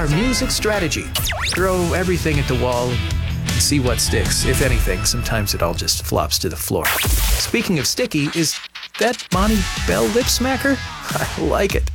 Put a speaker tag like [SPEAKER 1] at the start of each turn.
[SPEAKER 1] our music strategy. Throw everything at the wall and see what sticks. If anything, sometimes it all just flops to the floor. Speaking of sticky, is that Monty Bell lip smacker? I like it.